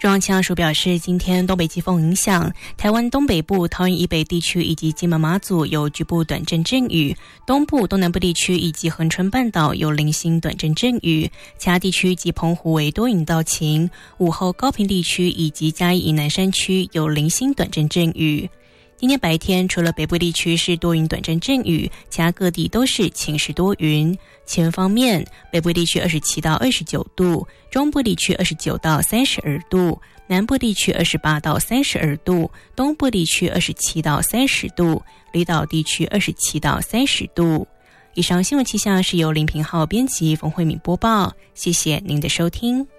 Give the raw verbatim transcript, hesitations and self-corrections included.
中央气象署表示，今天东北季风影响台湾东北部、桃园以北地区以及金门马祖有局部短阵阵雨，东部、东南部地区以及恒春半岛有零星短阵阵雨，其他地区及澎湖为多云到晴。午后高屏地区以及嘉义以南山区有零星短阵阵雨。今天白天除了北部地区是多云短阵阵雨，其他各地都是晴时多云。气温方面，北部地区二十七到二十九度，中部地区二十九到三十二度，南部地区二十八到三十二度，东部地区二十七到三十度，离岛地区二十七到三十度。以上新闻气象是由林平浩编辑，冯慧敏播报，谢谢您的收听。